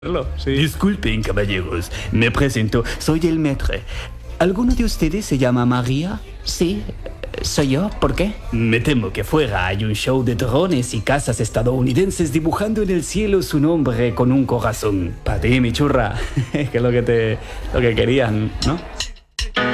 Sí. Disculpen, caballeros, me presento, soy el maître. ¿Alguno de ustedes se llama María? Sí, soy yo. ¿Por qué? Me temo que fuera hay un show de drones y casas estadounidenses dibujando en el cielo su nombre con un corazón. Para ti, mi churra, que es lo que querían, ¿no?